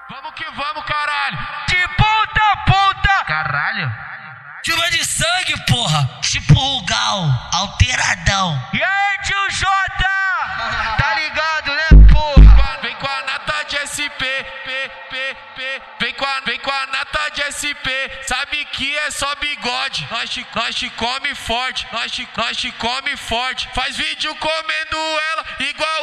Vamos que vamos, caralho. De ponta a ponta. Caralho. Chuva de sangue, porra. Tipo Rugal, alteradão. E aí, tio Jota? Tá ligado, né, porra? Vem com a nata de SP, vem com a nata de SP. Sabe que é só bigode. Nós te come forte, nós te come forte. Faz vídeo comendo ela igual